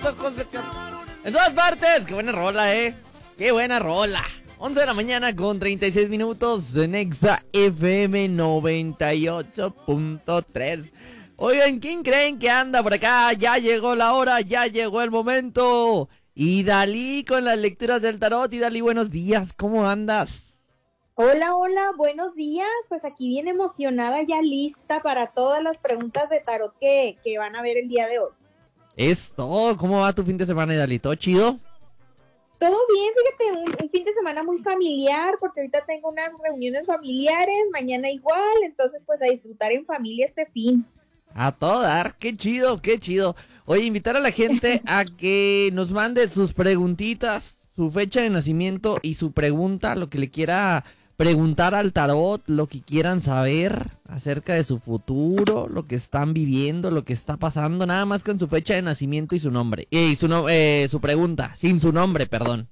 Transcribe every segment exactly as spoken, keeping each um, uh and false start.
ojos se... En todas partes. Qué buena rola, eh. Qué buena rola. once de la mañana con treinta y seis minutos en Exa F M noventa y ocho punto tres. Oigan, ¿quién creen que anda por acá? Ya llegó la hora, ya llegó el momento. Y Dalí con las lecturas del tarot. Y Dalí, buenos días, ¿cómo andas? Hola, hola, buenos días. Pues aquí bien emocionada, ya lista para todas las preguntas de tarot que, que van a ver el día de hoy. Es todo. ¿Cómo va tu fin de semana, Dalí? ¿Todo chido? Todo bien, fíjate, un, un fin de semana muy familiar, porque ahorita tengo unas reuniones familiares, mañana igual, entonces pues a disfrutar en familia este fin. A todo dar, qué chido, qué chido. Oye, invitar a la gente a que nos mande sus preguntitas, su fecha de nacimiento y su pregunta, lo que le quiera preguntar al tarot, lo que quieran saber acerca de su futuro, lo que están viviendo, lo que está pasando, nada más con su fecha de nacimiento y su nombre. Y su, no, eh, su pregunta, sin su nombre, perdón.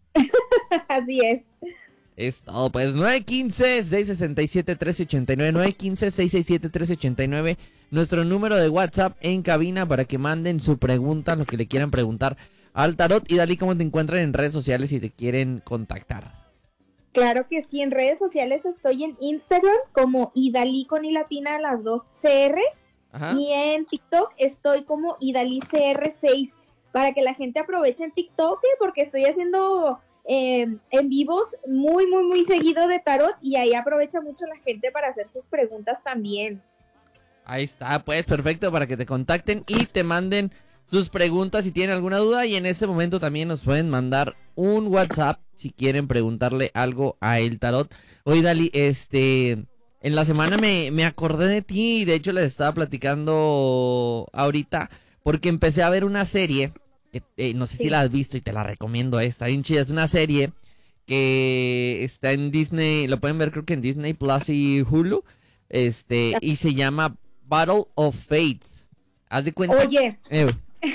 Así es. Es todo, pues nueve uno cinco, seis seis siete, tres ocho nueve, nueve uno cinco, seis seis siete, tres ocho nueve, nuestro número de WhatsApp en cabina para que manden su pregunta, lo que le quieran preguntar al tarot. Y Dalí, ¿cómo te encuentran en redes sociales si te quieren contactar? Claro que sí, en redes sociales estoy en Instagram como Idalí con I latina las dos C R. Ajá. Y en TikTok estoy como Idalí C R seis para que la gente aproveche el TikTok porque estoy haciendo... Eh, en vivos muy muy muy seguido de tarot y ahí aprovecha mucho la gente para hacer sus preguntas también. Ahí está, pues perfecto, para que te contacten y te manden sus preguntas si tienen alguna duda, y en ese momento también nos pueden mandar un WhatsApp si quieren preguntarle algo a el tarot. Oye, Dalí, este, en la semana me, me acordé de ti y de hecho les estaba platicando ahorita porque empecé a ver una serie. Eh, no sé sí. si la has visto y te la recomiendo, eh, está bien chida, es una serie que está en Disney, lo pueden ver creo que en Disney Plus y Hulu, este, y se llama Battle of Fates. ¿Haz de cuenta? Oye, eh.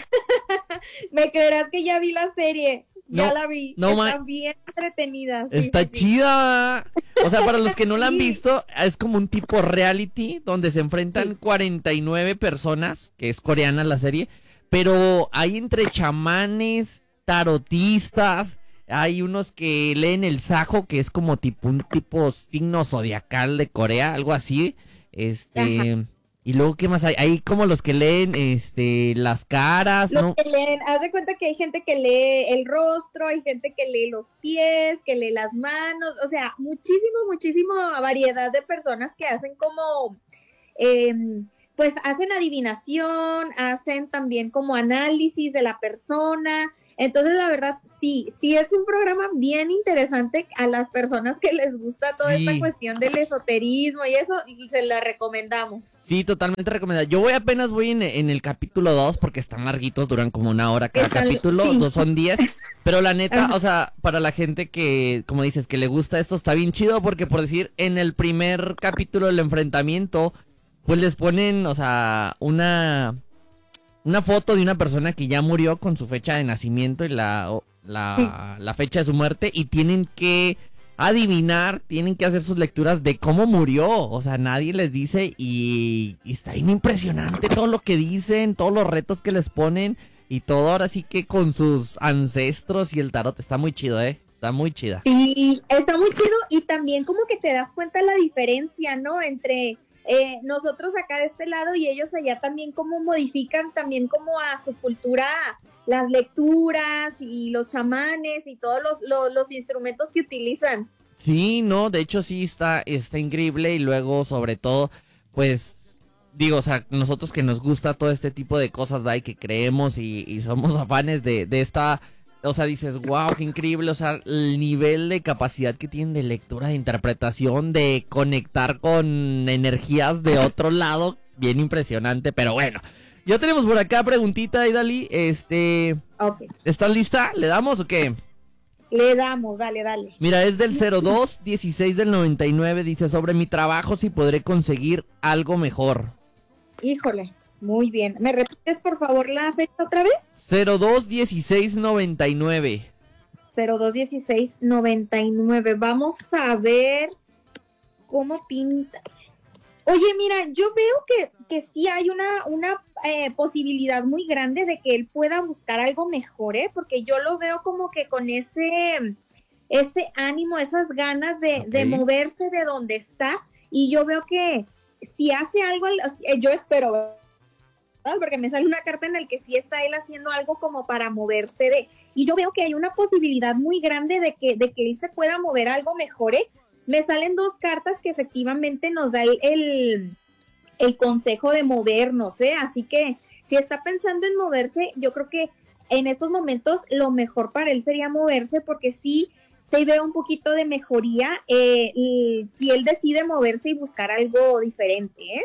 me creerás que ya vi la serie, ya no, la vi, no, está ma... bien entretenida. Sí, está sí, chida, sí. O sea, para los que no la han sí. visto, es como un tipo reality donde se enfrentan sí. cuarenta y nueve personas, que es coreana la serie. Pero hay entre chamanes, tarotistas, hay unos que leen el sajo, que es como tipo un tipo signo zodiacal de Corea, algo así. Este, Ajá. Y luego, ¿qué más hay? Hay como los que leen este las caras, los ¿no? que leen, haz de cuenta que hay gente que lee el rostro, hay gente que lee los pies, que lee las manos, o sea, muchísimo, muchísimo variedad de personas que hacen como... Eh, pues hacen adivinación, hacen también como análisis de la persona. Entonces, la verdad, sí, sí es un programa bien interesante a las personas que les gusta toda sí. esta cuestión del esoterismo y eso, y se la recomendamos. Sí, totalmente recomendada. Yo voy apenas voy en, en el capítulo dos porque están larguitos, duran como una hora cada están, capítulo, sí. dos son diez. Pero la neta, Ajá. o sea, para la gente que, como dices, que le gusta esto, está bien chido porque, por decir, en el primer capítulo del enfrentamiento... pues les ponen, o sea, una una foto de una persona que ya murió con su fecha de nacimiento y la, la, sí. la fecha de su muerte, y tienen que adivinar, tienen que hacer sus lecturas de cómo murió, o sea, nadie les dice, y, y está bien impresionante todo lo que dicen, todos los retos que les ponen, y todo ahora sí que con sus ancestros y el tarot, está muy chido, ¿eh? Está muy chida. Sí, está muy chido, y también como que te das cuenta la diferencia, ¿no? Entre... Eh, nosotros acá de este lado y ellos allá también cómo modifican también como a su cultura las lecturas y los chamanes y todos los, los, los instrumentos que utilizan. Sí, no, de hecho sí está, está increíble, y luego sobre todo, pues, digo, o sea, nosotros que nos gusta todo este tipo de cosas, ¿verdad? Y que creemos y, y somos afanes de, de esta... O sea, dices, wow, qué increíble, o sea, el nivel de capacidad que tienen de lectura, de interpretación, de conectar con energías de otro lado, bien impresionante, pero bueno. Ya tenemos por acá preguntita, Idali, este... Okay. ¿Estás lista? ¿Le damos o qué? Le damos, dale, dale. Mira, es del cero dos dieciséis del noventa y nueve, dice, sobre mi trabajo si podré conseguir algo mejor. Híjole, muy bien. ¿Me repites por favor la fecha otra vez? cero dos dieciséis noventa y nueve. cero dos dieciséis noventa y nueve. Vamos a ver cómo pinta. Oye, mira, yo veo que, que sí hay una, una eh, posibilidad muy grande de que él pueda buscar algo mejor, ¿eh? Porque yo lo veo como que con ese, ese ánimo, esas ganas de, Ok. de moverse de donde está, y yo veo que si hace algo, eh, yo espero, ¿verdad? Porque me sale una carta en la que sí está él haciendo algo como para moverse de, y yo veo que hay una posibilidad muy grande de que, de que él se pueda mover a algo mejor, ¿eh? Me salen dos cartas que efectivamente nos da el, el, el consejo de movernos, ¿eh? Así que si está pensando en moverse, yo creo que en estos momentos lo mejor para él sería moverse, porque sí se ve un poquito de mejoría eh, y si él decide moverse y buscar algo diferente, ¿eh?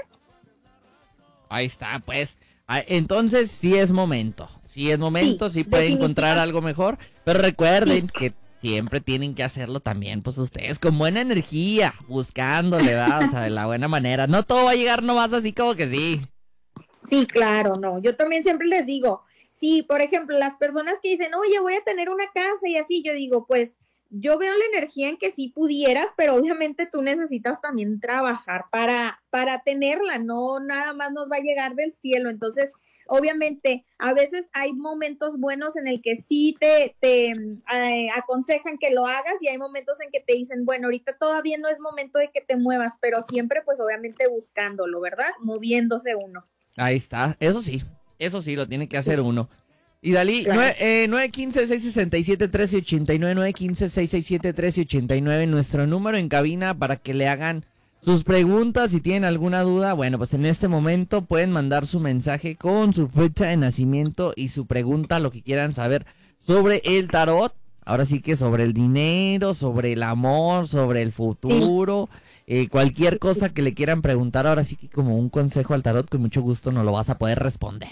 Ahí está, pues. Ah, entonces sí es momento. Sí es momento, sí, sí puede encontrar algo mejor. Pero recuerden sí. que siempre tienen que hacerlo también, pues ustedes con buena energía, buscándole, ¿va? O sea, de la buena manera. No todo va a llegar nomás así como que sí. Sí, claro, no. Yo también siempre les digo, sí, por ejemplo, las personas que dicen, oye, voy a tener una casa y así, yo digo, pues, yo veo la energía en que sí pudieras, pero obviamente tú necesitas también trabajar para, para tenerla, no nada más nos va a llegar del cielo. Entonces, obviamente, a veces hay momentos buenos en el que sí te, te eh, aconsejan que lo hagas y hay momentos en que te dicen, bueno, ahorita todavía no es momento de que te muevas, pero siempre, pues, obviamente buscándolo, ¿verdad? Moviéndose uno. Ahí está, eso sí, eso sí, lo tiene que hacer sí. uno. Y Dalí, claro. nueve uno cinco, seis seis siete, uno tres ocho nueve, nueve uno cinco, seis seis siete, uno tres ocho nueve, nuestro número en cabina para que le hagan sus preguntas. Si tienen alguna duda, bueno, pues en este momento pueden mandar su mensaje con su fecha de nacimiento y su pregunta, lo que quieran saber sobre el tarot. Ahora sí que sobre el dinero, sobre el amor, sobre el futuro, sí. eh, cualquier cosa que le quieran preguntar, ahora sí que como un consejo al tarot, con mucho gusto nos lo vas a poder responder.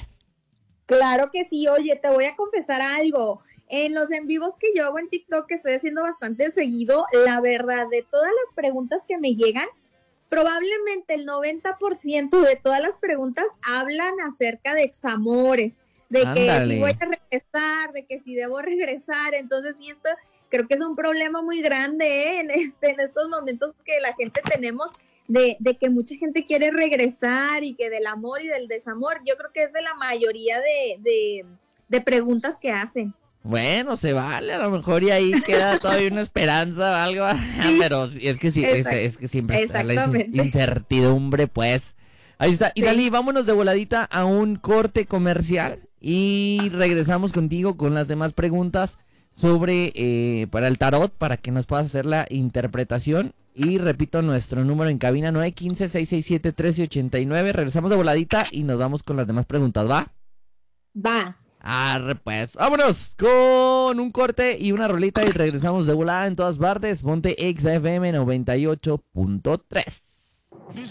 Claro que sí. Oye, te voy a confesar algo. En los en vivos que yo hago en TikTok, que estoy haciendo bastante seguido, la verdad, de todas las preguntas que me llegan, probablemente el noventa por ciento de todas las preguntas hablan acerca de examores, de Ándale. que si voy a regresar, de que si debo regresar. Entonces, sí, esto creo que es un problema muy grande, ¿eh? en, este, en estos momentos que la gente tenemos. De, de que mucha gente quiere regresar y que del amor y del desamor, yo creo que es de la mayoría de, de, de preguntas que hacen. Bueno, se vale, a lo mejor y ahí queda todavía una esperanza o algo, sí. pero es que sí, es, es que siempre está la incertidumbre, pues. Ahí está. Y sí. Dalí, vámonos de voladita a un corte comercial y regresamos contigo con las demás preguntas sobre eh, para el tarot, para que nos puedas hacer la interpretación. Y repito, nuestro número en cabina, nueve uno cinco, seis seis siete, uno tres ocho nueve. Regresamos de voladita y nos vamos con las demás preguntas, ¿va? Va. Arre, pues, vámonos con un corte y una rolita y regresamos de volada en todas partes. Ponte X F M noventa y ocho punto tres.